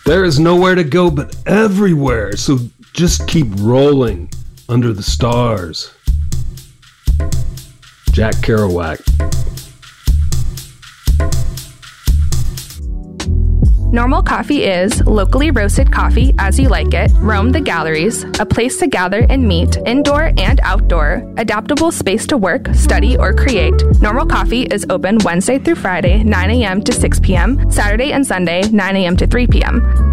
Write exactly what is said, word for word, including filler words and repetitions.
There is nowhere to go but everywhere, so just keep rolling under the stars. Jack Kerouac. Normal Coffee is locally roasted coffee as you like it, roam the galleries, a place to gather and meet, indoor and outdoor, adaptable space to work, study, or create. Normal Coffee is open Wednesday through Friday, nine a.m. to six p.m., Saturday and Sunday, nine a.m. to three p.m.